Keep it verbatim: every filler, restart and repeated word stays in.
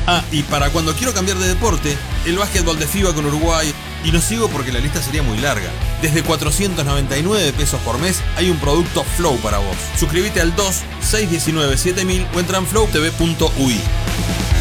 Ah, y para cuando quiero cambiar de deporte, el básquetbol de FIBA con Uruguay. Y no sigo porque la lista sería muy larga. Desde cuatrocientos noventa y nueve pesos por mes hay un producto Flow para vos. Suscríbete al dos seis uno nueve siete mil o entra en flow t v punto u i.